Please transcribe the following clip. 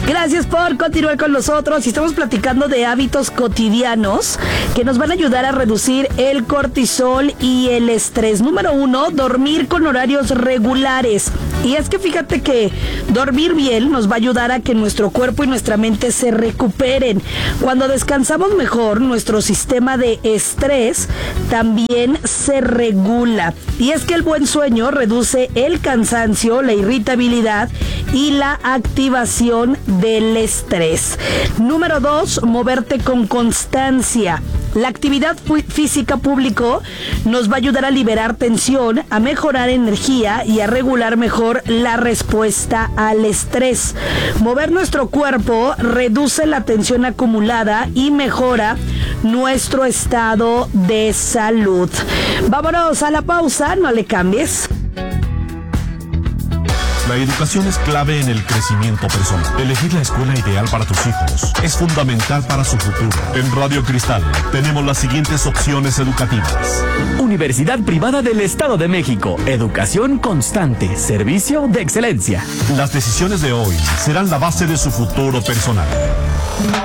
Gracias por continuar con nosotros. Y estamos platicando de hábitos cotidianos que nos van a ayudar a reducir el cortisol y el estrés. Número 1, dormir con horarios regulares. Y es que fíjate que dormir bien nos va a ayudar a que nuestro cuerpo y nuestra mente se recuperen. Cuando descansamos mejor, nuestro sistema de estrés también se regula. Y es que el buen sueño reduce el cansancio, la irritabilidad y la activación del estrés. Número 2, moverte con constancia. La actividad física pública nos va a ayudar a liberar tensión, a mejorar energía y a regular mejor la respuesta al estrés. Mover nuestro cuerpo reduce la tensión acumulada y mejora nuestro estado de salud. Vámonos a la pausa, no le cambies. La educación es clave en el crecimiento personal. Elegir la escuela ideal para tus hijos es fundamental para su futuro. En Radio Cristal tenemos las siguientes opciones educativas. Universidad Privada del Estado de México. Educación constante. Servicio de excelencia. Las decisiones de hoy serán la base de su futuro personal.